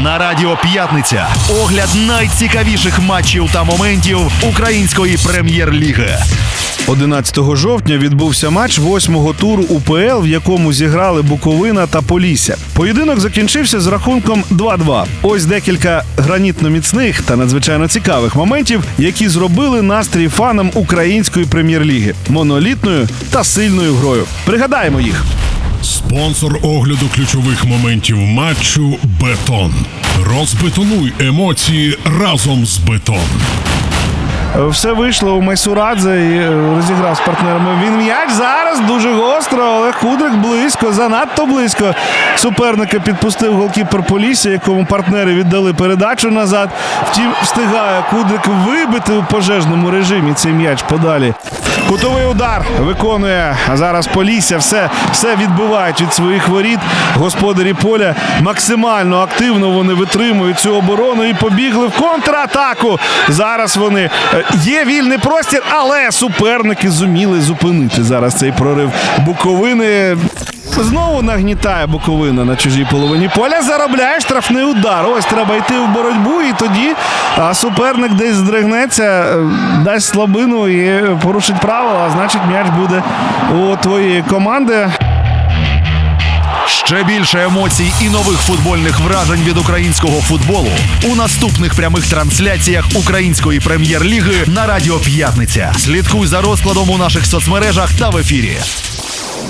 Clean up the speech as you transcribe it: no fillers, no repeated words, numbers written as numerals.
На Радіо П'ятниця. Огляд найцікавіших матчів та моментів української прем'єр-ліги. 11 жовтня відбувся матч 8-го туру УПЛ, в якому зіграли Буковина та Полісся. Поєдинок закінчився з рахунком 2-2. Ось декілька гранітно-міцних та надзвичайно цікавих моментів, які зробили настрій фанам української прем'єр-ліги монолітною та сильною грою. Пригадаємо їх. Спонсор огляду ключових моментів матчу «Бетон». Розбетонуй емоції разом з «Бетон». Все вийшло у Майсурадзе і розіграв з партнерами. Він м'яч зараз дуже гостро. Олег Кудрик близько, занадто близько. Суперника підпустив голкіпер Полісся, якому партнери віддали передачу назад. Втім, встигає Кудрик вибити у пожежному режимі цей м'яч подалі. Кутовий удар виконує зараз Полісся. Все відбивають від своїх воріт. Господарі поля максимально активно вони витримують цю оборону і побігли в контратаку. Зараз вони... Є вільний простір, але суперники зуміли зупинити зараз цей прорив Буковини. Знову нагнітає Буковина на чужій половині поля, заробляє штрафний удар. Ось треба йти в боротьбу, і тоді суперник десь здригнеться, дасть слабину і порушить правила, а значить м'яч буде у твоєї команди. Ще більше емоцій і нових футбольних вражень від українського футболу у наступних прямих трансляціях української прем'єр-ліги на Радіо П'ятниця. Слідкуй за розкладом у наших соцмережах та в ефірі.